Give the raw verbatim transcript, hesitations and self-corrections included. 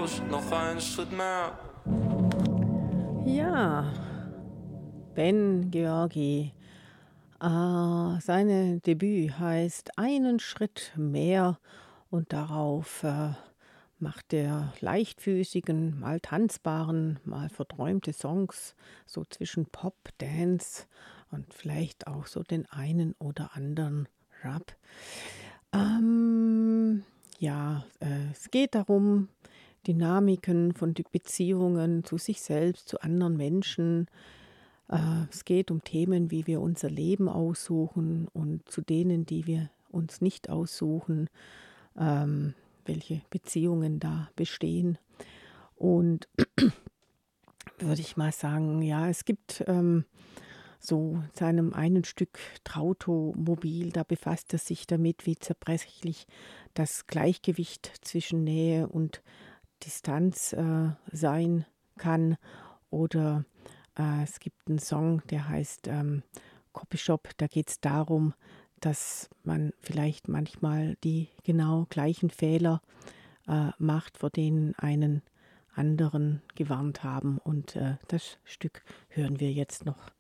los, noch einen Schritt mehr. Ja, Ben Georgi. Äh, seine Debüt heißt Einen Schritt mehr und darauf äh, macht er leichtfüßigen, mal tanzbaren, mal verträumte Songs, so zwischen Pop, Dance und vielleicht auch so den einen oder anderen Rap. Ähm, ja, äh, es geht darum, Dynamiken von die Beziehungen zu sich selbst, zu anderen Menschen. Äh, es geht um Themen, wie wir unser Leben aussuchen und zu denen, die wir uns nicht aussuchen, ähm, welche Beziehungen da bestehen. Und würde ich mal sagen, ja, es gibt ähm, so in seinem einen Stück Trautomobil, da befasst er sich damit, wie zerbrechlich das Gleichgewicht zwischen Nähe und Distanz äh, sein kann. Oder äh, es gibt einen Song, der heißt ähm, Copyshop, da geht es darum, dass man vielleicht manchmal die genau gleichen Fehler äh, macht, vor denen einen anderen gewarnt haben. Und äh, das Stück hören wir jetzt noch